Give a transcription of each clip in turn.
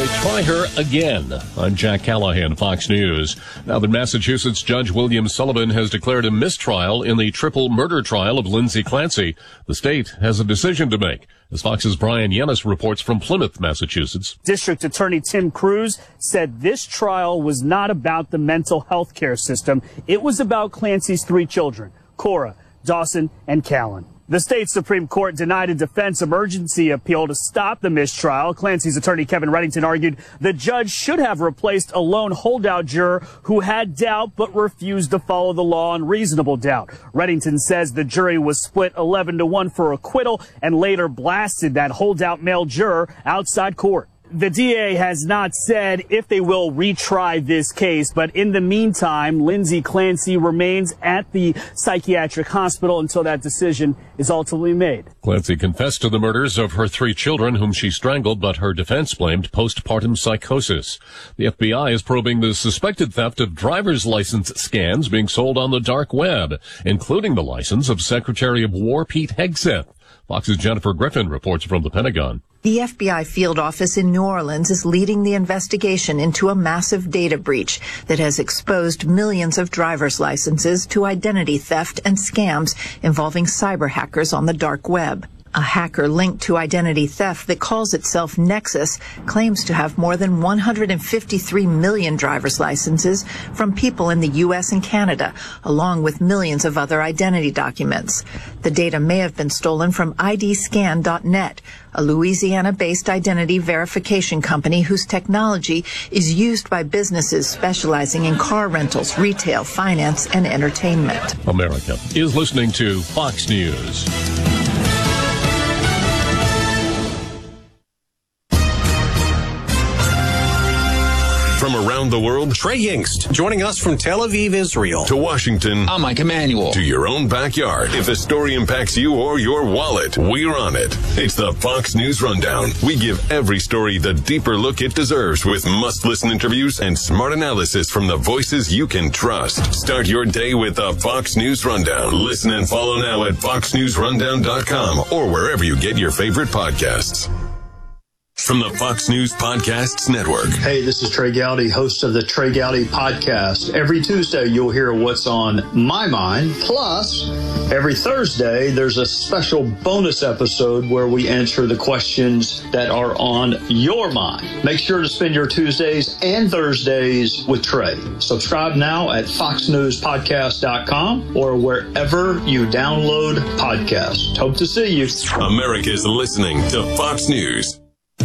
they try her again? I'm Jack Callahan, Fox News. Now that Massachusetts Judge William Sullivan has declared a mistrial in the triple murder trial of Lindsay Clancy, the state has a decision to make. As Fox's Brian Yennis reports from Plymouth, Massachusetts. District Attorney Tim Cruz said this trial was not about the mental health care system. It was about Clancy's three children, Cora, Dawson, and Callan. The state Supreme Court denied a defense emergency appeal to stop the mistrial. Clancy's attorney Kevin Reddington argued the judge should have replaced a lone holdout juror who had doubt but refused to follow the law on reasonable doubt. Reddington says the jury was split 11-1 for acquittal and later blasted that holdout male juror outside court. The DA has not said if they will retry this case, but in the meantime, Lindsay Clancy remains at the psychiatric hospital until that decision is ultimately made. Clancy confessed to the murders of her three children whom she strangled, but her defense blamed postpartum psychosis. The FBI is probing the suspected theft of driver's license scans being sold on the dark web, including the license of Secretary of War Pete Hegseth. Fox's Jennifer Griffin reports from the Pentagon. The FBI field office in New Orleans is leading the investigation into a massive data breach that has exposed millions of driver's licenses to identity theft and scams involving cyber hackers on the dark web. A hacker linked to identity theft that calls itself Nexus claims to have more than 153 million driver's licenses from people in the U.S. and Canada, along with millions of other identity documents. The data may have been stolen from IDScan.net, a Louisiana-based identity verification company whose technology is used by businesses specializing in car rentals, retail, finance, and entertainment. America is listening to Fox News. From around the world, Trey Yingst, joining us from Tel Aviv, Israel. To Washington. I'm Mike Emanuel. To your own backyard. If a story impacts you or your wallet, we're on it. It's the Fox News Rundown. We give every story the deeper look it deserves with must-listen interviews and smart analysis from the voices you can trust. Start your day with the Fox News Rundown. Listen and follow now at foxnewsrundown.com or wherever you get your favorite podcasts. From the Fox News Podcasts Network. Hey, this is Trey Gowdy, host of the Trey Gowdy Podcast. Every Tuesday, you'll hear what's on my mind. Plus, every Thursday, there's a special bonus episode where we answer the questions that are on your mind. Make sure to spend your Tuesdays and Thursdays with Trey. Subscribe now at foxnewspodcast.com or wherever you download podcasts. Hope to see you. America's listening to Fox News.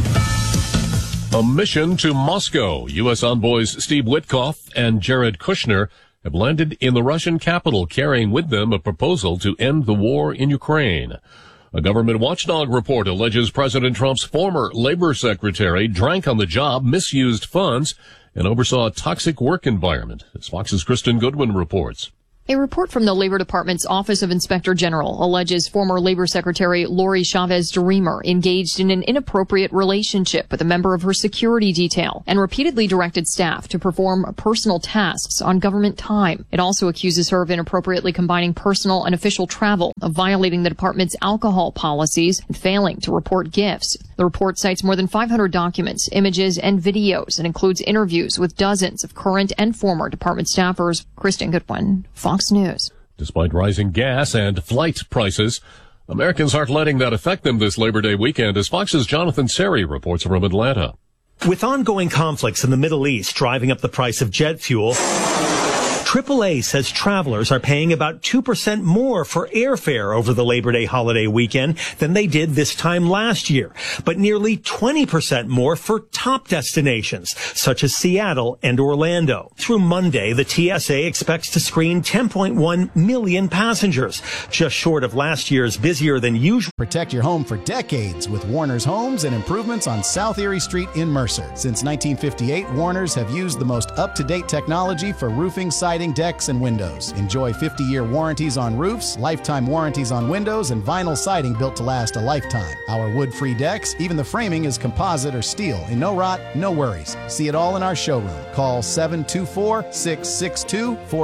A mission to Moscow. U.S. envoys Steve Witkoff and Jared Kushner have landed in the Russian capital, carrying with them a proposal to end the war in Ukraine. A government watchdog report alleges President Trump's former labor secretary drank on the job, misused funds, and oversaw a toxic work environment, as Fox's Kristen Goodwin reports. A report from the Labor Department's Office of Inspector General alleges former Labor Secretary Lori Chavez-DeRemer engaged in an inappropriate relationship with a member of her security detail and repeatedly directed staff to perform personal tasks on government time. It also accuses her of inappropriately combining personal and official travel, of violating the department's alcohol policies, and failing to report gifts. The report cites more than 500 documents, images, and videos, and includes interviews with dozens of current and former department staffers. Kristen Goodwin, Fox News. Despite rising gas and flight prices, Americans aren't letting that affect them this Labor Day weekend, as Fox's Jonathan Seri reports from Atlanta. With ongoing conflicts in the Middle East driving up the price of jet fuel, AAA says travelers are paying about 2% more for airfare over the Labor Day holiday weekend than they did this time last year, but nearly 20% more for top destinations, such as Seattle and Orlando. Through Monday, the TSA expects to screen 10.1 million passengers, just short of last year's busier than usual. Protect your home for decades with Warner's Homes and Improvements on South Erie Street in Mercer. Since 1958, Warner's have used the most up-to-date technology for roofing, siding, decks, and windows. Enjoy 50-year warranties on roofs, lifetime warranties on windows, and vinyl siding built to last a lifetime. Our wood-free decks, even the framing is composite or steel, and no rot, no worries. See it all in our showroom. Call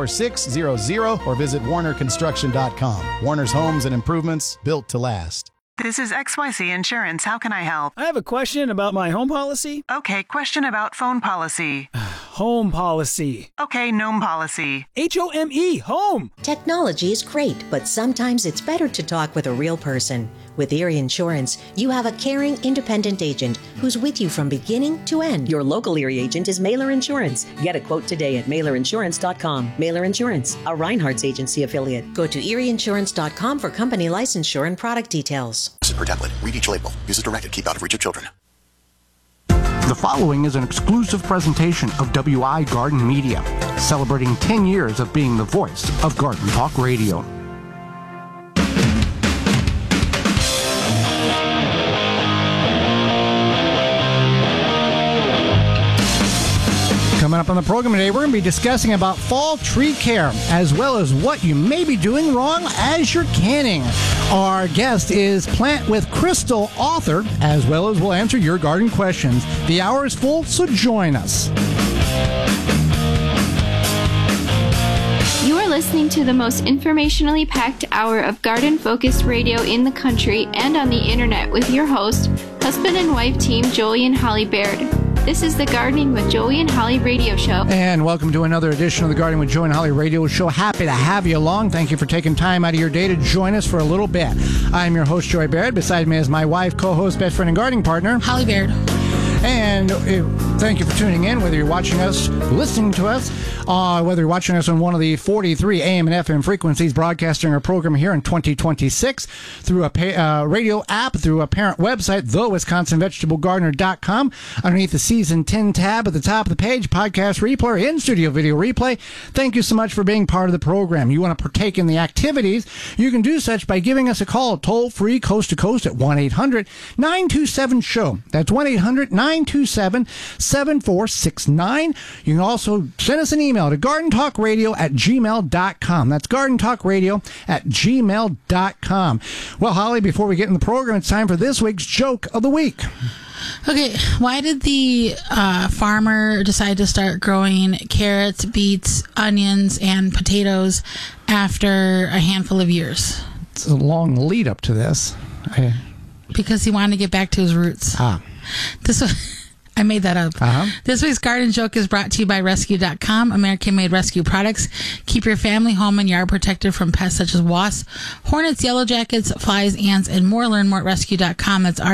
724-662-4600 or visit warnerconstruction.com. Warner's Homes and Improvements, built to last. This is XYZ Insurance. How can I help? I have a question about my home policy. Okay, question about phone policy. Home policy. Okay, gnome policy. HOME, home. Technology is great, but sometimes it's better to talk with a real person. With Erie Insurance, you have a caring, independent agent who's with you from beginning to end. Your local Erie agent is Mailer Insurance. Get a quote today at MailerInsurance.com. Mailer Insurance, a Reinhardt's agency affiliate. Go to ErieInsurance.com for company licensure and product details. Per tablet. Read each label. Use as directed. Keep out of reach of children. The following is an exclusive presentation of WI Garden Media, celebrating 10 years of being the voice of Garden Talk Radio. Coming up on the program today, we're going to be discussing about fall tree care, as well as what you may be doing wrong as you're canning. Our guest is Plant with Crystal author, as well as we'll answer your garden questions. The hour is full, so join us. You are listening to the most informationally packed hour of garden-focused radio in the country and on the internet with your host, husband and wife team Joey and Holly Baird. This is the Gardening with Joey and Holly radio show. And welcome to another edition of the Gardening with Joey and Holly radio show. Happy to have you along. Thank you for taking time out of your day to join us for a little bit. I'm your host, Joey Baird. Beside me is my wife, co-host, best friend, and gardening partner, Holly Baird. And thank you for tuning in, whether you're watching us, listening to us, whether you're watching us on one of the 43 AM and FM frequencies broadcasting our program here in 2026 through a radio app, through a parent website, thewisconsinvegetablegardener.com. Underneath the Season 10 tab at the top of the page, podcast replay or in-studio video replay. Thank you so much for being part of the program. You want to partake in the activities, you can do such by giving us a call toll-free coast-to-coast at 1-800-927-SHOW. That's 1-800-927-7469. You can also send us an email to gardentalkradio@gmail.com. That's gardentalkradio@gmail.com. Well, Holly, before we get in the program, it's time for this week's joke of the week. Okay, why did the farmer decide to start growing carrots, beets, onions, and potatoes after a handful of years? It's a long lead up to this. Because he wanted to get back to his roots. I made that up. This week's garden joke is brought to you by Rescue.com, American-made rescue products. Keep your family, home, and yard protected from pests such as wasps, hornets, yellow jackets, flies, ants, and more. Learn more at Rescue.com. That's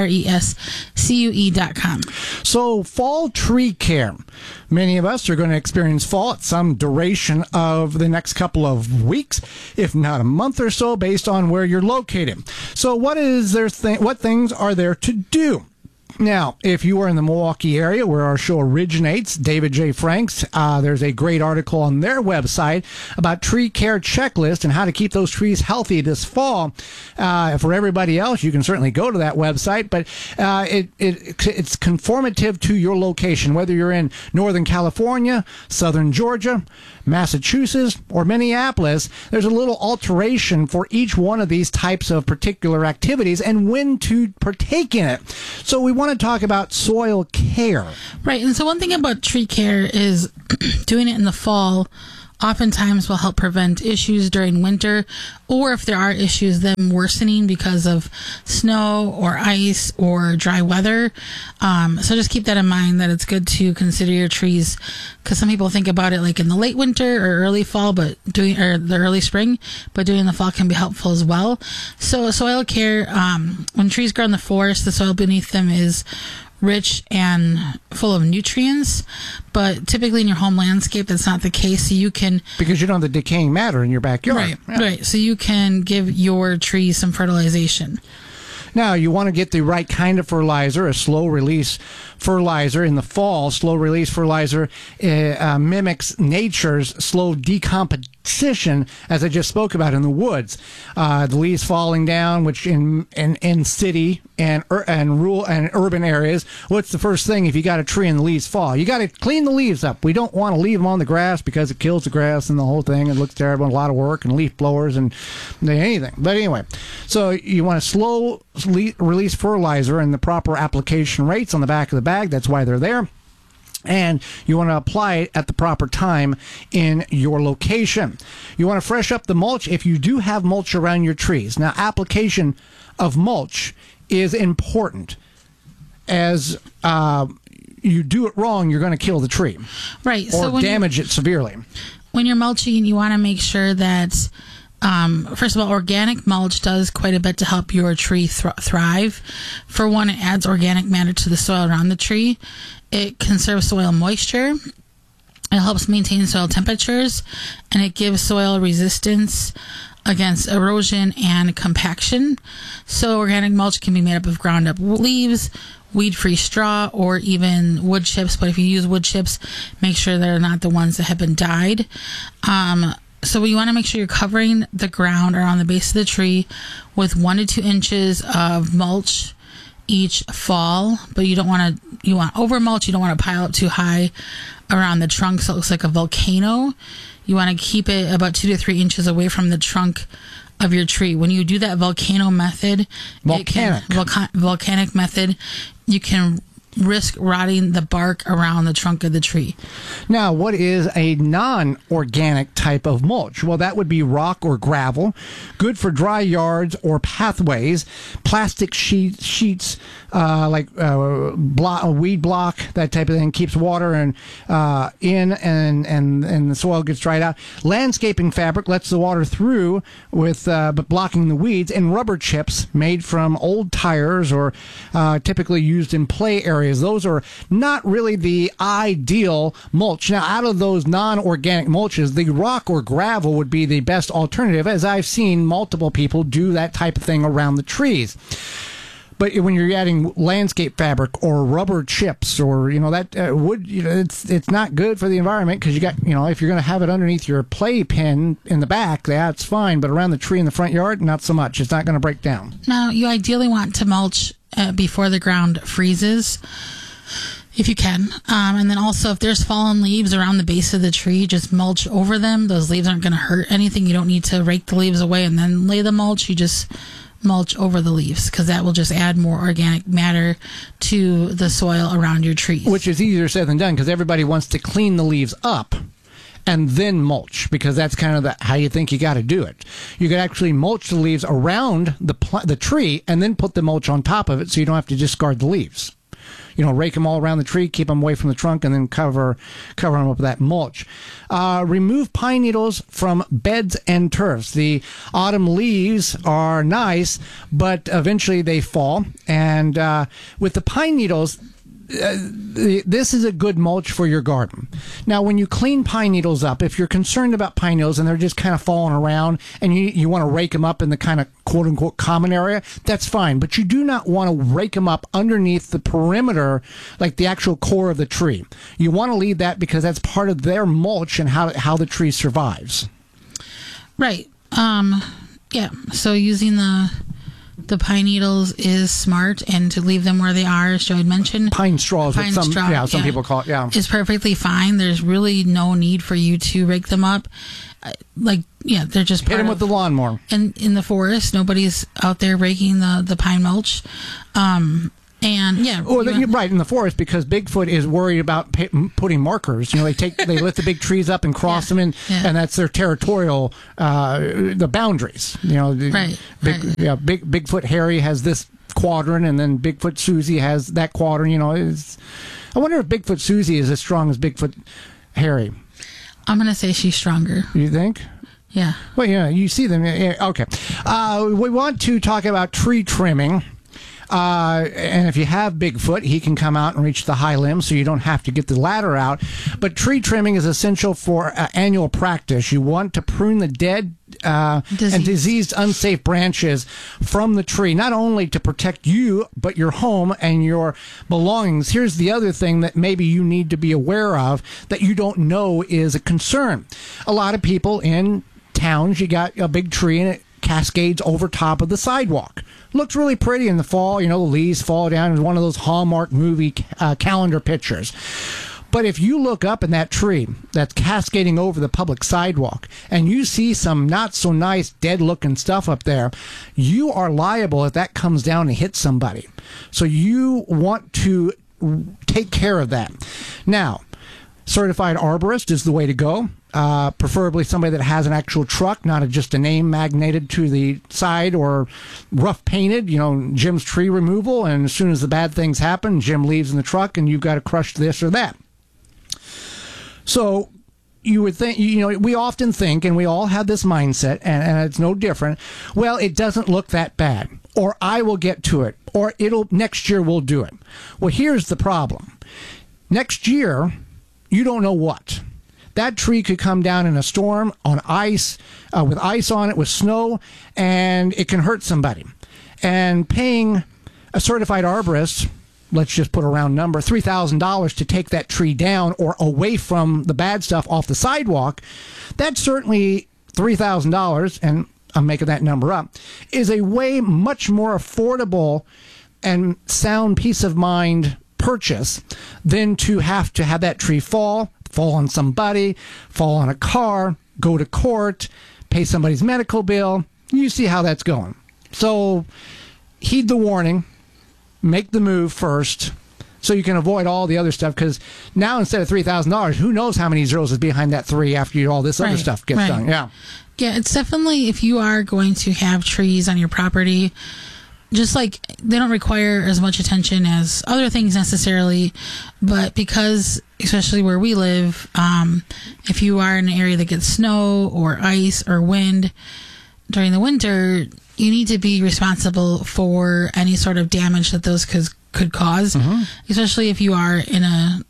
RESCUE.com. So, fall tree care. Many of us are going to experience fall at some duration of the next couple of weeks, if not a month or so, based on where you're located. So, what things are there to do? Now, if you are in the Milwaukee area where our show originates, David J. Franks, there's a great article on their website about tree care checklist and how to keep those trees healthy this fall. For everybody else, you can certainly go to that website, but it's conformative to your location, whether you're in Northern California, Southern Georgia, Massachusetts, or Minneapolis. There's a little alteration for each one of these types of particular activities and when to partake in it. So we want to talk about soil care. Right. And so one thing about tree care is doing it in the fall oftentimes will help prevent issues during winter, or if there are issues, them worsening because of snow or ice or dry weather. So just keep that in mind, that it's good to consider your trees, because some people think about it like in the late winter or early fall, or the early spring, but doing it in the fall can be helpful as well. So soil care, when trees grow in the forest, the soil beneath them is rich and full of nutrients, but typically in your home landscape that's not the case. So you can, because you don't have the decaying matter in your backyard, right. So you can give your trees some fertilization. Now, you want to get the right kind of fertilizer, a slow-release fertilizer. In the fall, slow-release fertilizer mimics nature's slow decomposition, as I just spoke about in the woods. The leaves falling down, which in city and rural and urban areas, what's the first thing if you got a tree and the leaves fall? You got to clean the leaves up. We don't want to leave them on the grass because it kills the grass and the whole thing. It looks terrible, a lot of work, and leaf blowers and anything. But anyway, so you want a slow release fertilizer and the proper application rates on the back of the bag. That's why they're there. And you want to apply it at the proper time in your location. You want to fresh up the mulch if you do have mulch around your trees. Now, application of mulch is important. As you do it wrong, you're going to kill the tree. Right. Or damage it severely. When you're mulching, you want to make sure that, first of all, organic mulch does quite a bit to help your tree thrive. For one, it adds organic matter to the soil around the tree. It conserves soil moisture. It helps maintain soil temperatures, and it gives soil resistance against erosion and compaction. So organic mulch can be made up of ground up leaves, weed-free straw, or even wood chips. But if you use wood chips, make sure they're not the ones that have been dyed. So you want to make sure you're covering the ground around the base of the tree with 1 to 2 inches of mulch each fall. But you want over mulch. You don't want to pile up too high around the trunk so it looks like a volcano. You want to keep it about 2 to 3 inches away from the trunk of your tree. When you do that volcanic method, you can risk rotting the bark around the trunk of the tree. Now, what is a non-organic type of mulch? Well, that would be rock or gravel, good for dry yards or pathways, plastic sheets like weed block, that type of thing, keeps water and the soil gets dried out. Landscaping fabric lets the water through with but blocking the weeds, and rubber chips made from old tires or typically used in play areas. Those are not really the ideal mulch. Now, out of those non-organic mulches, the rock or gravel would be the best alternative, as I've seen multiple people do that type of thing around the trees. But when you're adding landscape fabric or rubber chips or, that wood, it's not good for the environment because you got, if you're going to have it underneath your play pen in the back, that's fine. But around the tree in the front yard, not so much. It's not going to break down. Now, you ideally want to mulch before the ground freezes, if you can. And then also, if there's fallen leaves around the base of the tree, just mulch over them. Those leaves aren't going to hurt anything. You don't need to rake the leaves away and then lay the mulch. You just mulch over the leaves because that will just add more organic matter to the soil around your trees. Which is easier said than done because everybody wants to clean the leaves up and then mulch, because that's kind of how you think you got to do it. You could actually mulch the leaves around the tree and then put the mulch on top of it so you don't have to discard the leaves. Rake them all around the tree, keep them away from the trunk, and then cover them up with that mulch. Remove pine needles from beds and turfs. The autumn leaves are nice, but eventually they fall. And with the pine needles, this is a good mulch for your garden. Now, when you clean pine needles up, if you're concerned about pine needles and they're just kind of falling around and you want to rake them up in the kind of quote-unquote common area, that's fine. But you do not want to rake them up underneath the perimeter, like the actual core of the tree. You want to leave that because that's part of their mulch and how the tree survives. Right. Yeah. So using the pine needles is smart, and to leave them where they are, as Joe had mentioned. Pine straws, some people call it, is perfectly fine. There's really no need for you to rake them up. They're just hit them with the lawnmower. And in the forest, nobody's out there raking the pine mulch. Right in the forest, because Bigfoot is worried about putting markers. They lift the big trees up and cross them in, and that's their territorial the boundaries. Bigfoot Harry has this quadrant, and then Bigfoot Susie has that quadrant. I wonder if Bigfoot Susie is as strong as Bigfoot Harry. I'm gonna say she's stronger. You think? Yeah. Well, you see them. Okay. We want to talk about tree trimming. And if you have Bigfoot, he can come out and reach the high limbs, so you don't have to get the ladder out. But tree trimming is essential for annual practice. You want to prune the dead and diseased, unsafe branches from the tree, not only to protect you, but your home and your belongings. Here's the other thing that maybe you need to be aware of that you don't know is a concern. A lot of people in towns, you got a big tree and it cascades over top of the sidewalk. Looks really pretty in the fall. The leaves fall down. It's one of those Hallmark movie calendar pictures. But if you look up in that tree that's cascading over the public sidewalk and you see some not so nice dead looking stuff up there, you are liable if that comes down and hits somebody. So you want to take care of that. Now, certified arborist is the way to go. Preferably somebody that has an actual truck, not just a name magneted to the side or rough painted, Jim's tree removal. And as soon as the bad things happen, Jim leaves in the truck and you've got to crush this or that. So you would think, we often think, and we all have this mindset, and it's no different. Well, it doesn't look that bad, or I will get to it, or next year we'll do it. Well, here's the problem. Next year, you don't know what. That tree could come down in a storm on ice, with ice on it, with snow, and it can hurt somebody. And paying a certified arborist, let's just put a round number, $3,000 to take that tree down or away from the bad stuff off the sidewalk, that's certainly $3,000, and I'm making that number up, is a way much more affordable and sound peace of mind purchase than to have that tree fall on somebody, fall on a car, go to court, pay somebody's medical bill. You see how that's going. So heed the warning. Make the move first so you can avoid all the other stuff, because now instead of $3,000, who knows how many zeros is behind that 3 after all this other stuff gets done. Yeah, it's definitely, if you are going to have trees on your property, just like they don't require as much attention as other things necessarily, but because, especially where we live, if you are in an area that gets snow or ice or wind during the winter, you need to be responsible for any sort of damage that those could cause, especially if you are in a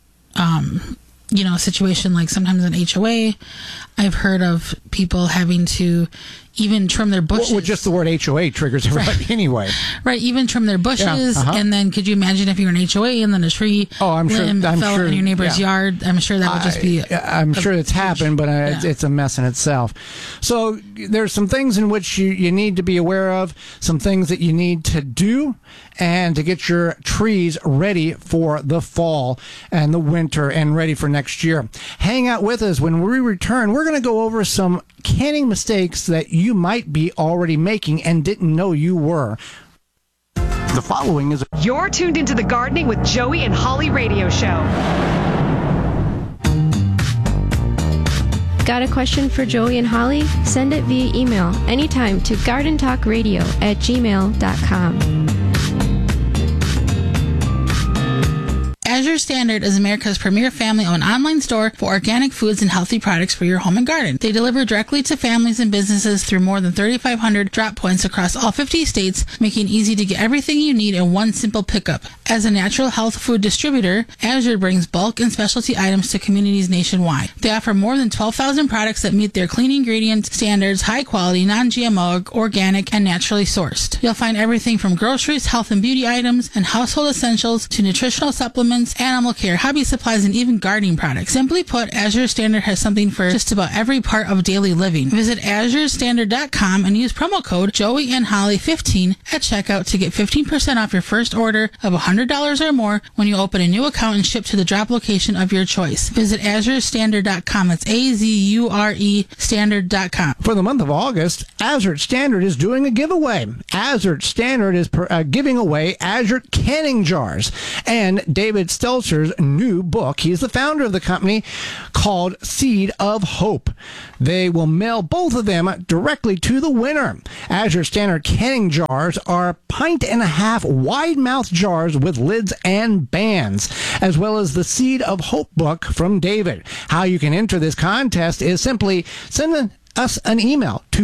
situation like sometimes an HOA. I've heard of people having to even trim their bushes. Well, just the word HOA triggers everybody anyway. Right, even trim their bushes. Yeah, and then could you imagine if you're an HOA and then a tree fell in your neighbor's yard? I'm sure that would just be... I'm sure it's happened, but it's a mess in itself. So there's some things in which you need to be aware of, some things that you need to do, and to get your trees ready for the fall and the winter and ready for next year. Hang out with us. When we return, we're going to go over some canning mistakes that you might be already making and didn't know you were. The following is... You're tuned into the Gardening with Joey and Holly radio show. Got a question for Joey and Holly? Send it via email anytime to gardentalkradio@gmail.com. Azure Standard is America's premier family-owned online store for organic foods and healthy products for your home and garden. They deliver directly to families and businesses through more than 3,500 drop points across all 50 states, making it easy to get everything you need in one simple pickup. As a natural health food distributor, Azure brings bulk and specialty items to communities nationwide. They offer more than 12,000 products that meet their clean ingredient standards, high quality, non-GMO, organic, and naturally sourced. You'll find everything from groceries, health and beauty items, and household essentials to nutritional supplements, animal care, hobby supplies, and even gardening products. Simply put, Azure Standard has something for just about every part of daily living. Visit azurestandard.com and use promo code JoeyandHolly15 at checkout to get 15% off your first order of $100 or more when you open a new account and ship to the drop location of your choice. Visit azurestandard.com. That's AZURE standard.com. For the month of August, Azure Standard is doing a giveaway. Azure Standard is giving away Azure canning jars and David Stelzer's new book. He's the founder of the company, called Seed of Hope. They will mail both of them directly to the winner. Azure Standard canning jars are 1.5 wide-mouth jars with lids and bands, as well as the Seed of Hope book from David. How you can enter this contest is simply send us an email to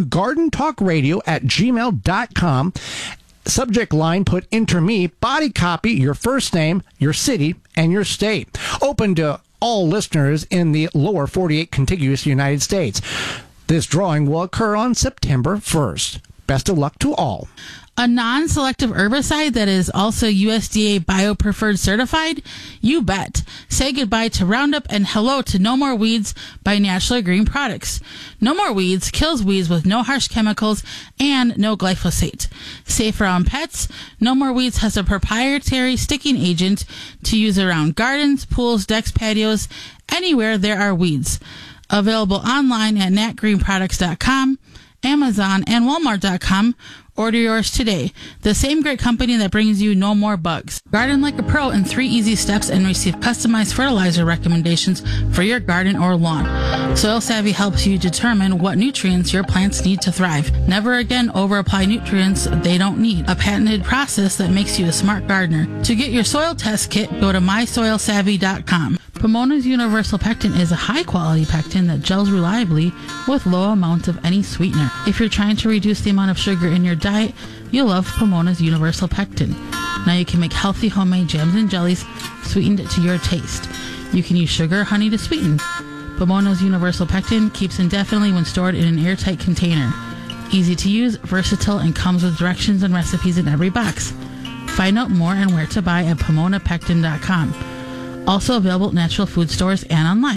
gardentalkradio@gmail.com. Subject line, put enter me, body copy, your first name, your city, and your state. Open to all listeners in the lower 48 contiguous United States. This drawing will occur on September 1st. Best of luck to all. A non-selective herbicide that is also USDA BioPreferred certified? You bet. Say goodbye to Roundup and hello to No More Weeds by Naturally Green Products. No More Weeds kills weeds with no harsh chemicals and no glyphosate. Safe around pets, No More Weeds has a proprietary sticking agent to use around gardens, pools, decks, patios, anywhere there are weeds. Available online at natgreenproducts.com Amazon, and Walmart.com. Order yours today. The same great company that brings you no more bugs. Garden like a pro in 3 easy steps and receive customized fertilizer recommendations for your garden or lawn. Soil Savvy helps you determine what nutrients your plants need to thrive. Never again over-apply nutrients they don't need. A patented process that makes you a smart gardener. To get your soil test kit, go to mysoilsavvy.com. Pomona's Universal Pectin is a high-quality pectin that gels reliably with low amounts of any sweetener. If you're trying to reduce the amount of sugar in your diet, you'll love Pomona's Universal Pectin. Now you can make healthy homemade jams and jellies sweetened to your taste. You can use sugar or honey to sweeten. Pomona's Universal Pectin keeps indefinitely when stored in an airtight container. Easy to use, versatile, and comes with directions and recipes in every box. Find out more and where to buy at PomonaPectin.com. Also available at natural food stores and online.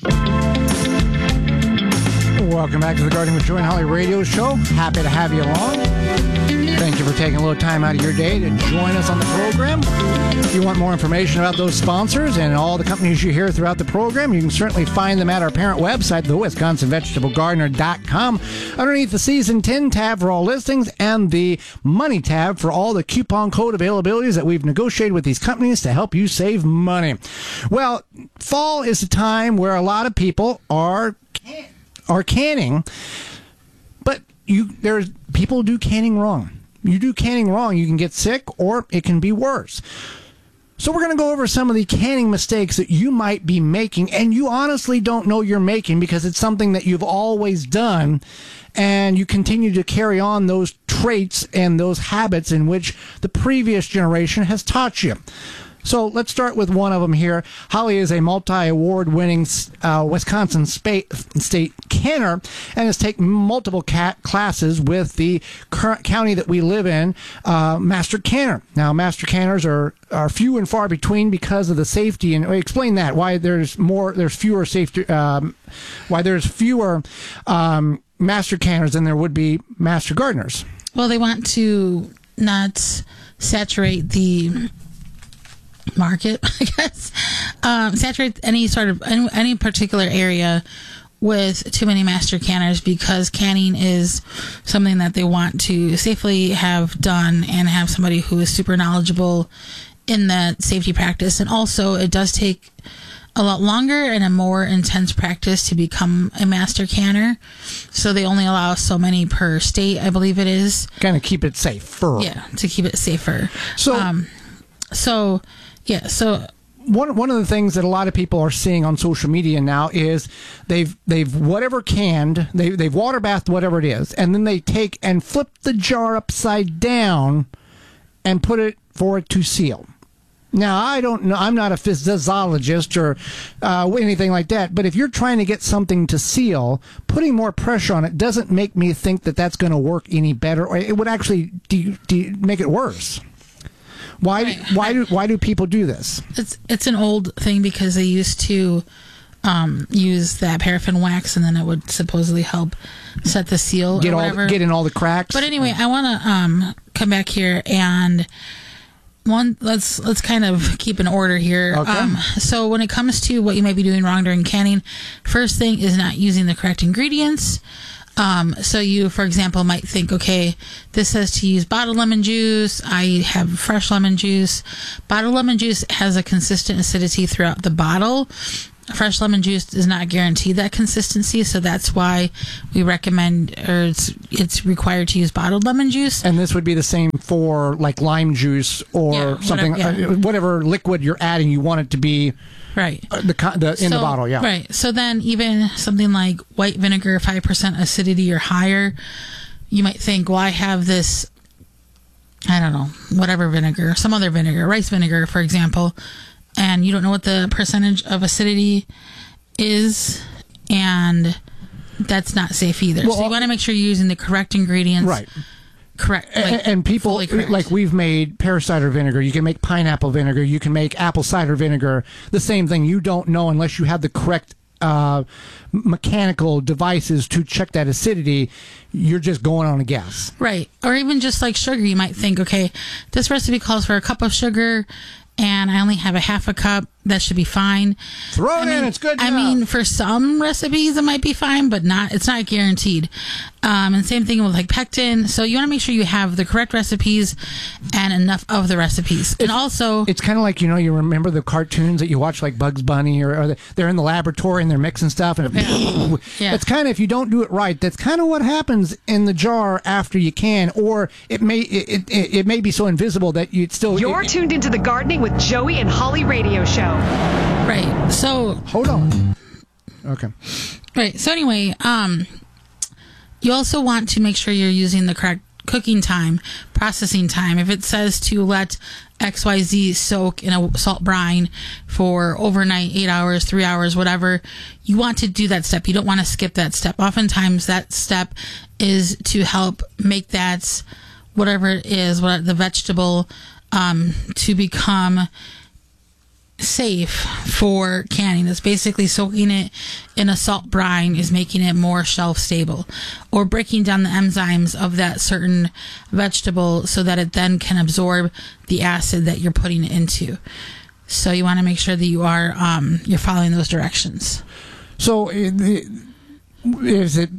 Welcome back to the Gardening with Joy and Holly radio show. Happy to have you along. Thank you for taking a little time out of your day to join us on the program. If you want more information about those sponsors and all the companies you hear throughout the program, you can certainly find them at our parent website, the WisconsinVegetableGardener.com. Underneath the Season 10 tab for all listings and the Money tab for all the coupon code availabilities that we've negotiated with these companies to help you save money. Well, fall is a time where a lot of people are canning, but there's people do canning wrong. You do canning wrong, you can get sick or it can be worse. So we're going to go over some of the canning mistakes that you might be making and you honestly don't know you're making because it's something that you've always done and you continue to carry on those traits and those habits in which the previous generation has taught you. So let's start with one of them here. Holly is a multi-award-winning Wisconsin state canner and has taken multiple classes with the current county that we live in, Master Canner. Now, Master Canners are few and far between because of the safety. And explain that, why there's fewer Master Canners than there would be Master Gardeners. Well, they want to not saturate the market, I guess, saturate any sort of any particular area with too many master canners because canning is something that they want to safely have done and have somebody who is super knowledgeable in that safety practice. And also it does take a lot longer and a more intense practice to become a master canner. So they only allow so many per state, I believe it is. Kind of keep it safer. Yeah, to keep it safer. So one of the things that a lot of people are seeing on social media now is they've whatever canned, they've water bathed whatever it is, and then they take and flip the jar upside down and put it for it to seal. Now, I don't know, I'm not a physiologist or anything like that, but if you're trying to get something to seal, putting more pressure on it doesn't make me think that that's going to work any better, or it would actually make it worse. Why do people do this? It's an old thing because they used to use that paraffin wax and then it would supposedly help set the seal or whatever. Get in all the cracks. But anyway, I want to come back here and let's kind of keep an order here. Okay. So when it comes to what you might be doing wrong during canning, first thing is not using the correct ingredients. So you, for example, might think, okay, this says to use bottled lemon juice. I have fresh lemon juice. Bottled lemon juice has a consistent acidity throughout the bottle. Fresh lemon juice does not guarantee that consistency, so that's why we recommend, or it's required to use bottled lemon juice. And this would be the same for like lime juice or something, whatever liquid you're adding, you want it to be right in the bottle. Yeah, right. So then even something like white vinegar, 5% acidity or higher, you might think, well, I have this, I don't know, whatever vinegar, some other vinegar, rice vinegar, for example, and you don't know what the percentage of acidity is, and that's not safe either. Well, so you want to make sure you're using the correct ingredients. Right. Correct. And people, like we've made pear cider vinegar, you can make pineapple vinegar, you can make apple cider vinegar, the same thing. You don't know unless you have the correct mechanical devices to check that acidity. You're just going on a guess. Right. Or even just like sugar, you might think, okay, this recipe calls for a cup of sugar and I only have a half a cup. that should be fine. Throw it in, it's good I enough. mean, for some recipes it might be fine, but it's not guaranteed. And same thing with like pectin. So you want to make sure you have the correct recipes and enough of the recipes. And also, it's kind of like, you remember the cartoons that you watch, like Bugs Bunny, or they're in the laboratory and they're mixing stuff, and it's kind of, if you don't do it right, that's kind of what happens in the jar after you can, or it may be so invisible that you still. You're tuned into the Gardening with Joey and Holly radio show. Right. So hold on. Okay. Right. So anyway, you also want to make sure you're using the correct cooking time, processing time. If it says to let XYZ soak in a salt brine for overnight, 8 hours, 3 hours, whatever, you want to do that step. You don't want to skip that step. Oftentimes that step is to help make that, whatever it is, the vegetable, to become safe for canning. That's basically soaking it in a salt brine is making it more shelf stable, or breaking down the enzymes of that certain vegetable so that it then can absorb the acid that you're putting it into. So you want to make sure that you are you're following those directions. So is it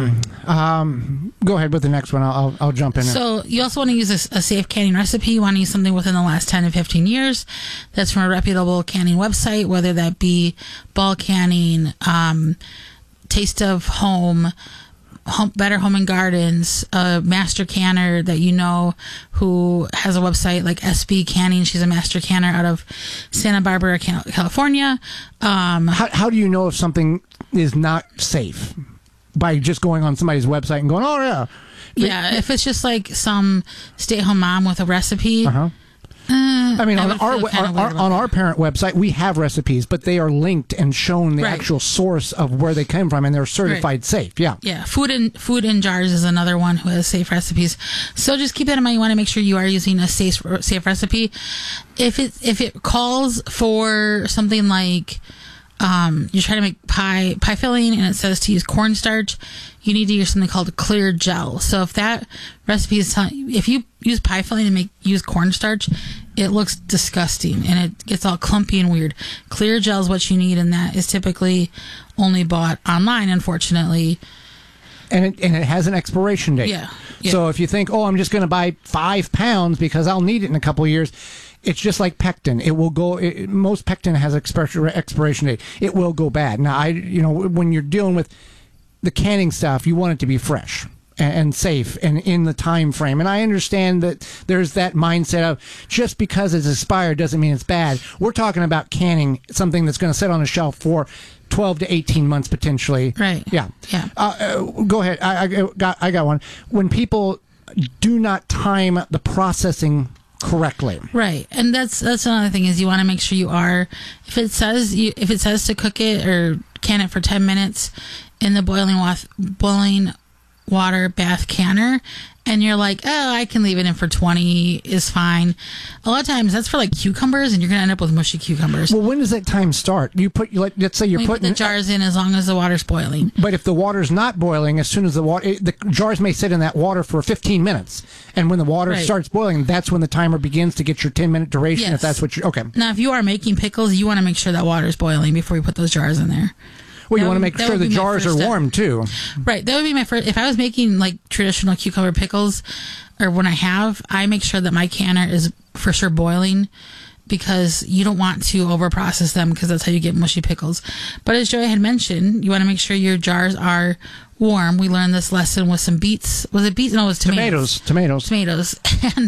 go ahead with the next one. I'll jump in. So you also want to use a safe canning recipe. You want to use something within the last 10 to 15 years that's from a reputable canning website, whether that be Ball Canning, Taste of Home, Better Home and Gardens, a master canner that who has a website like SB Canning. She's a master canner out of Santa Barbara, California. How do you know if something is not safe? By just going on somebody's website and going, oh yeah. Yeah, if it's just like some stay-at-home mom with a recipe. I mean, on our parent website, we have recipes, but they are linked and shown the actual source of where they came from, and they're certified safe. Yeah. Yeah. Food in Jars is another one who has safe recipes. So just keep that in mind. You want to make sure you are using a safe recipe. If it calls for something like you're trying to make pie filling and it says to use cornstarch, you need to use something called clear gel. So if that recipe is if you use pie filling and use cornstarch, it looks disgusting and it gets all clumpy and weird. Clear gel is what you need, and that is typically only bought online, unfortunately. And it has an expiration date. Yeah. So if you think, I'm just going to buy 5 pounds because I'll need it in a couple of years, it's just like pectin. It will go. Most pectin has expiration date. It will go bad. Now, when you're dealing with the canning stuff, you want it to be fresh and safe and in the time frame. And I understand that there's that mindset of just because it's expired doesn't mean it's bad. We're talking about canning something that's going to sit on a shelf for 12 to 18 months potentially. Right. Yeah. Yeah. Go ahead. I got one. When people do not time the processing correctly. Right. And that's another thing is you want to make sure you are, if it says to cook it or can it for 10 minutes in the boiling water bath canner, and you're like, I can leave it in for 20 is fine. A lot of times that's for like cucumbers, and you're going to end up with mushy cucumbers. Well, when does that time start? Let's say you're putting the jars in as long as the water's boiling. But if the water's not boiling, as soon as the jars may sit in that water for 15 minutes, and when the water starts boiling, that's when the timer begins to get your 10-minute duration. Yes. If that's what okay. Now, if you are making pickles, you want to make sure that water's boiling before you put those jars in there. Well, you want to make sure the jars are warm too. Right. That would be my first. If I was making like traditional cucumber pickles, or when I make sure that my canner is for sure boiling, because you don't want to over process them, because that's how you get mushy pickles. But as Joey had mentioned, you want to make sure your jars are warm. We learned this lesson with some beets. Was it beets? No, it was tomatoes. Tomatoes. And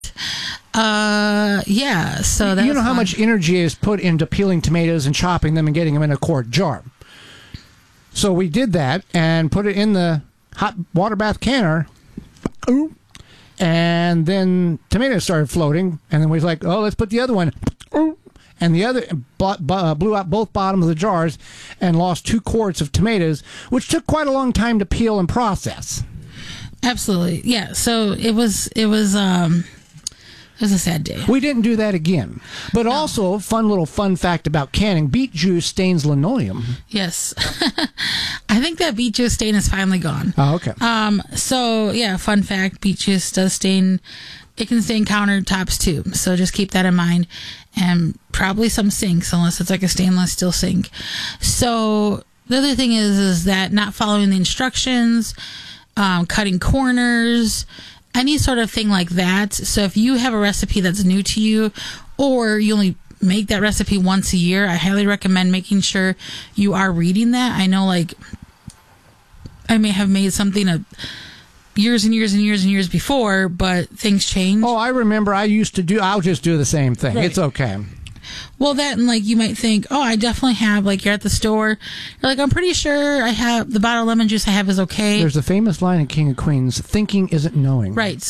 yeah. So that how much energy is put into peeling tomatoes and chopping them and getting them in a quart jar. So we did that and put it in the hot water bath canner, and then tomatoes started floating, and then we was like, let's put the other one, and the other blew out both bottoms of the jars and lost 2 quarts of tomatoes, which took quite a long time to peel and process. Absolutely. Yeah. So it was It was a sad day. We didn't do that again. But also, fun fact about canning, beet juice stains linoleum. Yes. I think that beet juice stain is finally gone. Oh, okay. So, yeah, fun fact, beet juice does stain it can stain countertops too. So just keep that in mind. And probably some sinks, unless it's like a stainless steel sink. So the other thing is that not following the instructions, cutting corners, any sort of thing like that. So if you have a recipe that's new to you, or you only make that recipe once a year, I highly recommend making sure you are reading that. I know, like, I may have made something years and years and years and years before, but things change. Oh, I remember I'll just do the same thing. Right. It's okay. Well, that, and like, you might think, oh, I definitely have, like, you're at the store, you're like, I'm pretty sure I have the bottle of lemon juice I have is okay. There's a famous line in King of Queens, thinking isn't knowing. Right.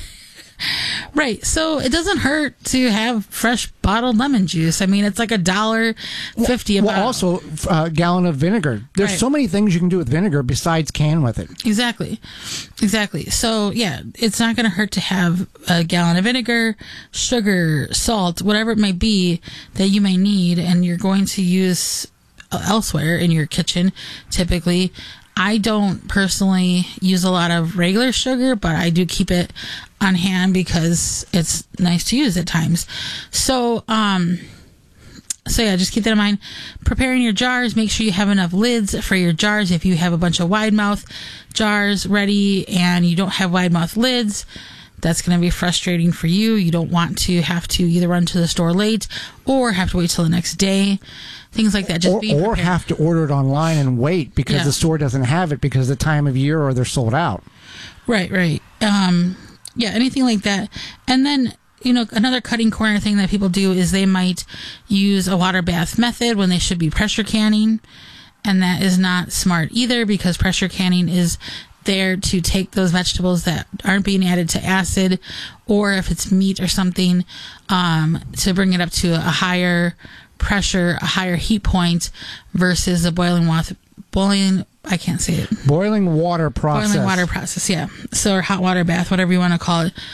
Right. So it doesn't hurt to have fresh bottled lemon juice. I mean, it's like $1.50 a bottle. Well, also a gallon of vinegar. There's so many things you can do with vinegar besides can with it. Exactly. So, yeah, it's not going to hurt to have a gallon of vinegar, sugar, salt, whatever it may be that you may need, and you're going to use elsewhere in your kitchen, typically. I don't personally use a lot of regular sugar, but I do keep it on hand because it's nice to use at times. So yeah, just keep that in mind. Preparing your jars, make sure you have enough lids for your jars. If you have a bunch of wide mouth jars ready and you don't have wide mouth lids, that's going to be frustrating for you. You don't want to have to either run to the store late or have to wait till the next day. Things like that. Just or have to order it online and wait because the store doesn't have it because of the time of year or they're sold out. Right. Yeah, anything like that. And then, another cutting corner thing that people do is they might use a water bath method when they should be pressure canning. And that is not smart either because pressure canning is there to take those vegetables that aren't being added to acid, or if it's meat or something, to bring it up to a higher pressure, a higher heat point versus a boiling water process. Boiling water process, yeah. So, or hot water bath, whatever you want to call it.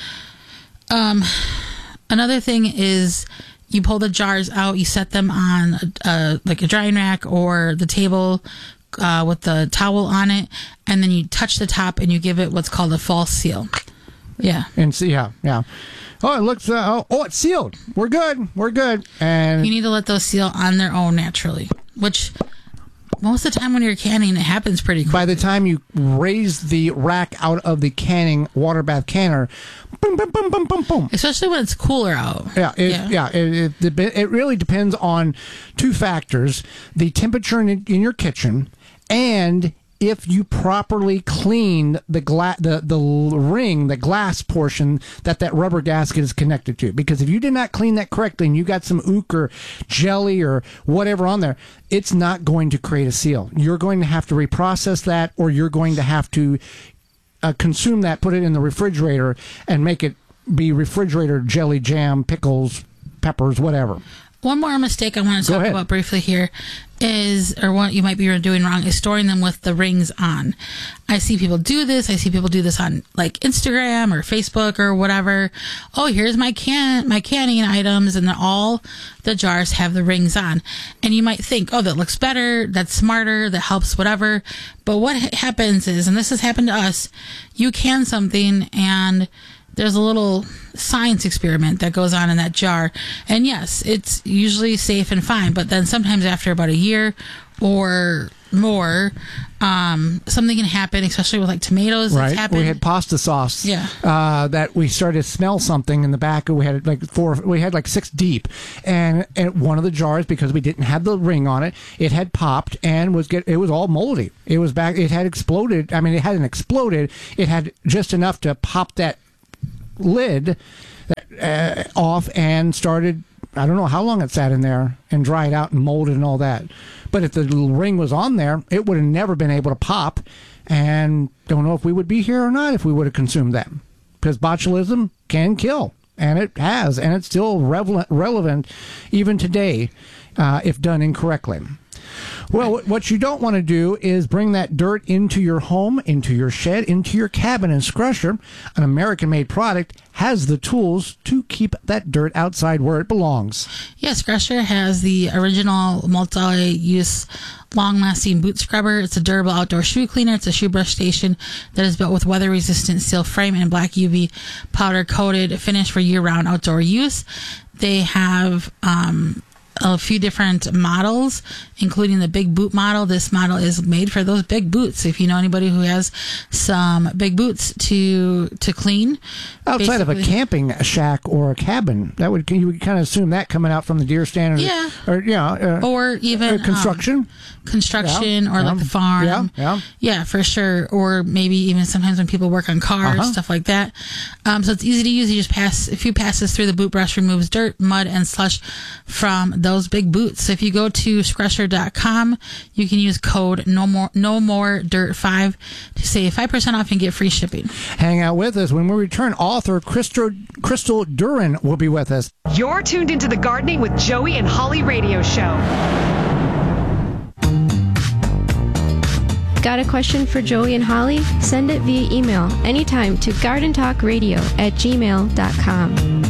Another thing is you pull the jars out, you set them on like a drying rack or the table with the towel on it, and then you touch the top and you give it what's called a false seal. Yeah. And see, yeah. Oh, it looks. It's sealed. We're good. And you need to let those seal on their own naturally, which most of the time when you're canning, it happens pretty quick. By the time you raise the rack out of the canning water bath canner, boom, boom, boom, boom, boom, boom. Especially when it's cooler out. It really depends on two factors: the temperature in your kitchen and if you properly clean the ring, the glass portion that rubber gasket is connected to. Because if you did not clean that correctly and you got some ook or jelly or whatever on there, it's not going to create a seal. You're going to have to reprocess that, or you're going to have to consume that, put it in the refrigerator, and make it be refrigerator jelly, jam, pickles, peppers, whatever. One more mistake I want to talk about briefly here or what you might be doing wrong, is storing them with the rings on. I see people do this. I see people do this on like Instagram or Facebook or whatever. Oh, here's my canning items, and then all the jars have the rings on. And you might think, oh, that looks better, that's smarter, that helps, whatever. But what happens is, and this has happened to us, you can something and there's a little science experiment that goes on in that jar. And yes, it's usually safe and fine. But then sometimes after about a year or more, something can happen, especially with like tomatoes. Right. We had pasta sauce. Yeah. That we started to smell something in the back. We had like 6 deep. And one of the jars, because we didn't have the ring on it, it had popped and it was all moldy. It was back. It had exploded. I mean, it hadn't exploded. It had just enough to pop that lid off and started, I don't know how long it sat in there and dried out and molded and all that. But if the little ring was on there, it would have never been able to pop, and don't know if we would be here or not if we would have consumed them. Because botulism can kill, and it has, and it's still relevant even today if done incorrectly. Well, what you don't want to do is bring that dirt into your home, into your shed, into your cabin. And Scrusher, an American-made product, has the tools to keep that dirt outside where it belongs. Yes, Scrusher has the original multi-use long-lasting boot scrubber. It's a durable outdoor shoe cleaner. It's a shoe brush station that is built with weather-resistant steel frame and black UV powder-coated finish for year-round outdoor use. They have a few different models, including the big boot model. This model is made for those big boots. If you know anybody who has some big boots to clean. Outside of a camping shack or a cabin, you would kind of assume that coming out from the deer stand, or even construction, or like the farm, for sure. Or maybe even sometimes when people work on cars, stuff like that. So it's easy to use. You just pass a few passes through the boot brush, removes dirt, mud, and slush from those big boots. So if you go to Scrusher.com, you can use code no more dirt 5 to save 5% off and get free shipping. Hang out with us. When we return, author Crystal Duran will be with us. You're tuned into the Gardening with Joey and Holly radio show. Got a question for Joey and Holly? Send it via email anytime to gardentalkradio@gmail.com.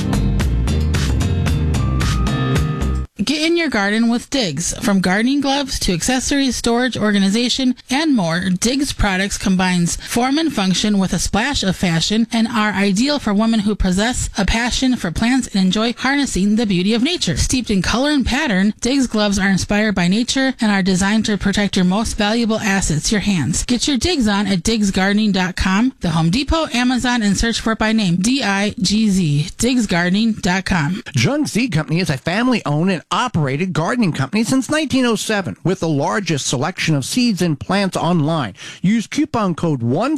Get in your garden with Diggs. From gardening gloves to accessories, storage, organization, and more, Diggs products combines form and function with a splash of fashion and are ideal for women who possess a passion for plants and enjoy harnessing the beauty of nature. Steeped in color and pattern, Diggs gloves are inspired by nature and are designed to protect your most valuable assets, your hands. Get your Diggs on at DiggsGardening.com, the Home Depot, Amazon, and search for it by name, DIGZ, DiggsGardening.com. Jung Seed Company is a family-owned and operated gardening company since 1907 with the largest selection of seeds and plants online. Use coupon code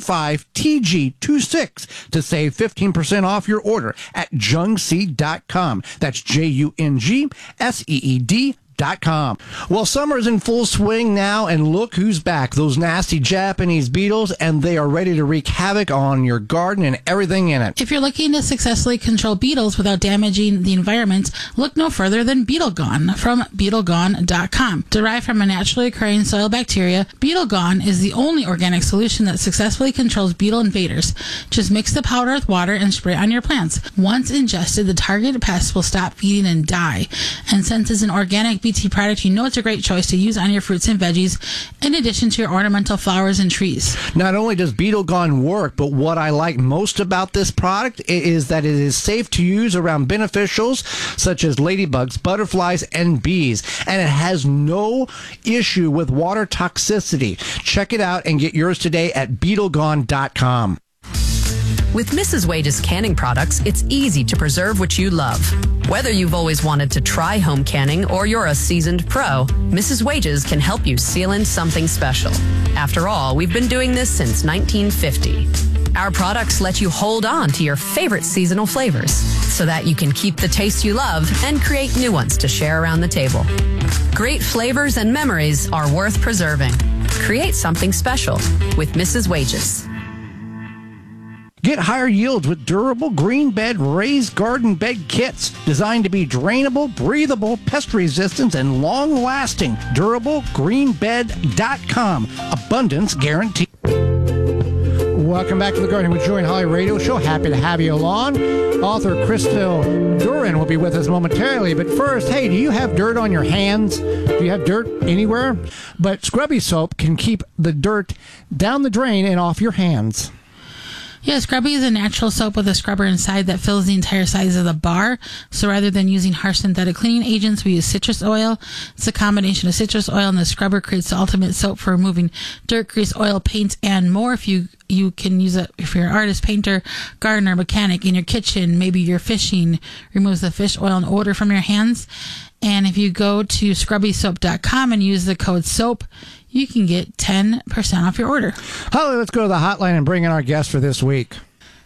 15TG26 to save 15% off your order at jungseed.com. That's JUNGSEED.com. Well, summer's in full swing now, and look who's back. Those nasty Japanese beetles, and they are ready to wreak havoc on your garden and everything in it. If you're looking to successfully control beetles without damaging the environment, look no further than Beetle Gone from BeetleGone.com. Derived from a naturally occurring soil bacteria, Beetle Gone is the only organic solution that successfully controls beetle invaders. Just mix the powder with water and spray it on your plants. Once ingested, the targeted pests will stop feeding and die. And since it's an organic BT product, you know it's a great choice to use on your fruits and veggies in addition to your ornamental flowers and trees. Not only does Beetle Gone work, but what I like most about this product is that it is safe to use around beneficials such as ladybugs, butterflies, and bees, and it has no issue with water toxicity. Check it out and get yours today at BeetleGone.com. With Mrs. Wages canning products, it's easy to preserve what you love. Whether you've always wanted to try home canning or you're a seasoned pro, Mrs. Wages can help you seal in something special. After all, we've been doing this since 1950. Our products let you hold on to your favorite seasonal flavors so that you can keep the taste you love and create new ones to share around the table. Great flavors and memories are worth preserving. Create something special with Mrs. Wages. Get higher yields with durable green bed raised garden bed kits designed to be drainable, breathable, pest resistant, and long lasting. DurableGreenBed.com. Abundance guaranteed. Welcome back to the Gardening with Joey and Holly radio show. Happy to have you along. Author Crystal Duran will be with us momentarily. But first, hey, do you have dirt on your hands? Do you have dirt anywhere? But Scrubby Soap can keep the dirt down the drain and off your hands. Yeah, Scrubby is a natural soap with a scrubber inside that fills the entire size of the bar. So rather than using harsh synthetic cleaning agents, we use citrus oil. It's a combination of citrus oil and the scrubber creates the ultimate soap for removing dirt, grease, oil, paint, and more. If you can use it if you're an artist, painter, gardener, mechanic, in your kitchen, maybe you're fishing, removes the fish oil and odor from your hands. And if you go to scrubbysoap.com and use the code SOAP, you can get 10% off your order. Holly, let's go to the hotline and bring in our guest for this week.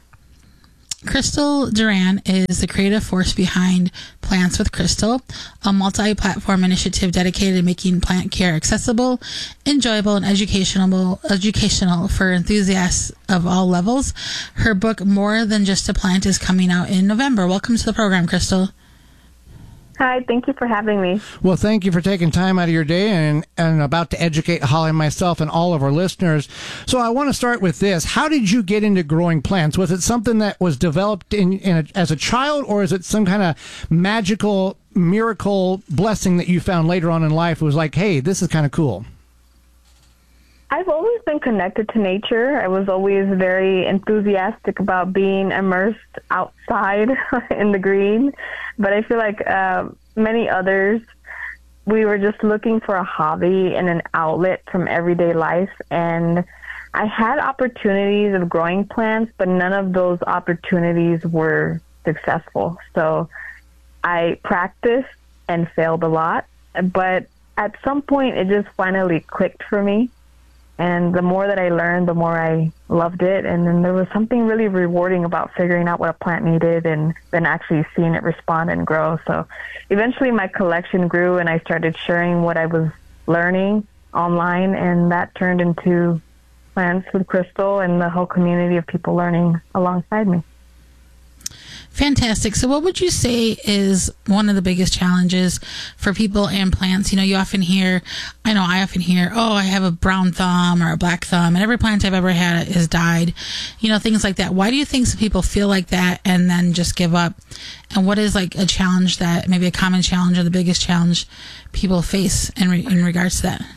Crystal Duran is the creative force behind Plants with Crystal, a multi-platform initiative dedicated to making plant care accessible, enjoyable, and educational for enthusiasts of all levels. Her book, More Than Just a Plant, is coming out in November. Welcome to the program, Crystal. Hi, thank you for having me. Well, thank you for taking time out of your day and about to educate Holly and myself and all of our listeners. So I want to start with this. How did you get into growing plants? Was it something that was developed as a child, or is it some kind of magical miracle blessing that you found later on in life? It was like, hey, this is kind of cool. I've always been connected to nature. I was always very enthusiastic about being immersed outside in the green. But I feel like many others, we were just looking for a hobby and an outlet from everyday life. And I had opportunities of growing plants, but none of those opportunities were successful. So I practiced and failed a lot. But at some point, it just finally clicked for me. And the more that I learned, the more I loved it. And then there was something really rewarding about figuring out what a plant needed and then actually seeing it respond and grow. So eventually my collection grew and I started sharing what I was learning online, and that turned into Plants with Crystal and the whole community of people learning alongside me. Fantastic. So what would you say is one of the biggest challenges for people and plants? You know, I often hear, oh, I have a brown thumb or a black thumb, and every plant I've ever had has died. You know, things like that. Why do you think some people feel like that and then just give up? And what is like a challenge that, maybe a common challenge or the biggest challenge people face in regards to that?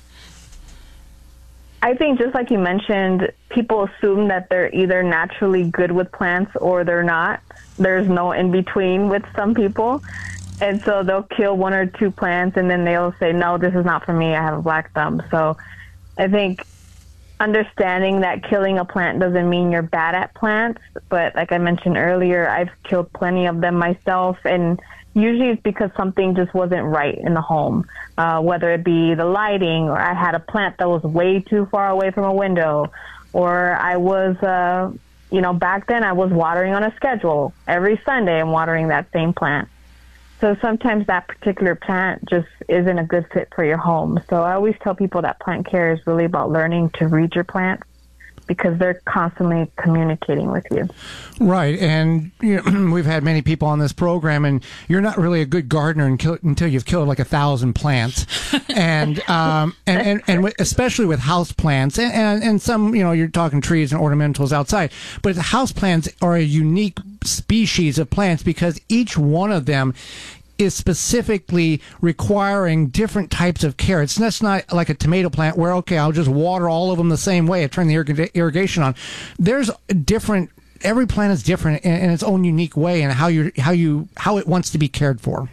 I think just like you mentioned, people assume that they're either naturally good with plants or they're not. There's no in between with some people. And so they'll kill one or two plants and then they'll say, no, this is not for me. I have a black thumb. So I think understanding that killing a plant doesn't mean you're bad at plants. But like I mentioned earlier, I've killed plenty of them myself. And usually it's because something just wasn't right in the home, whether it be the lighting, or I had a plant that was way too far away from a window, or I was, back then I was watering on a schedule. Every Sunday I'm watering that same plant. So sometimes that particular plant just isn't a good fit for your home. So I always tell people that plant care is really about learning to read your plants, because they're constantly communicating with you. Right. And we've had many people on this program, and you're not really a good gardener until you've killed like 1,000 plants. And especially with house plants and some, you're talking trees and ornamentals outside. But house plants are a unique species of plants because each one of them is specifically requiring different types of care. It's not like a tomato plant where, okay, I'll just water all of them the same way. I turn the irrigation on. There's different. Every plant is different in its own unique way, and how it wants to be cared for.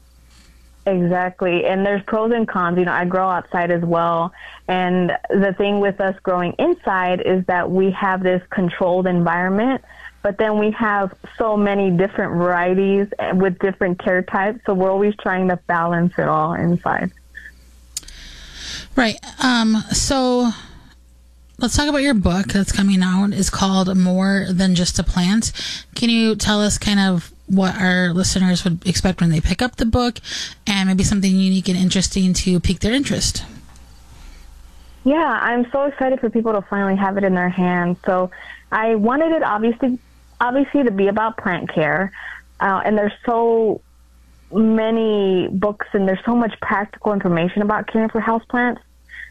Exactly. And there's pros and cons. I grow outside as well. And the thing with us growing inside is that we have this controlled environment, but then we have so many different varieties with different care types. So we're always trying to balance it all inside. Right. So let's talk about your book that's coming out. It's called More Than Just a Plant. Can you tell us kind of what our listeners would expect when they pick up the book, and maybe something unique and interesting to pique their interest? Yeah, I'm so excited for people to finally have it in their hands. So I wanted it obviously to be about plant care, and there's so many books and there's so much practical information about caring for houseplants.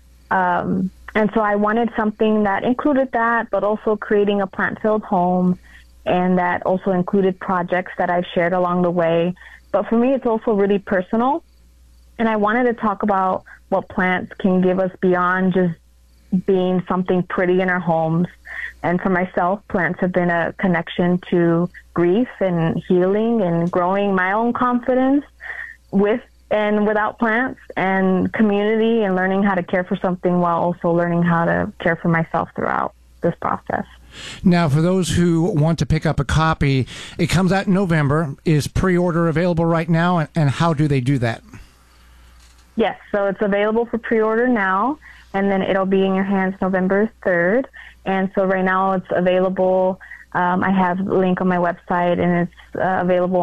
And so I wanted something that included that, but also creating a plant-filled home, and that also included projects that I've shared along the way. But for me, it's also really personal, and I wanted to talk about what plants can give us beyond just being something pretty in our homes. And for myself, plants have been a connection to grief and healing and growing my own confidence with and without plants, and community, and learning how to care for something while also learning how to care for myself throughout this process. Now, for those who want to pick up a copy, it comes out in November. Is pre-order available right now, and how do they do that? Yes, so it's available for pre-order now, and then it'll be in your hands November 3rd. And so right now it's available. I have a link on my website, and it's available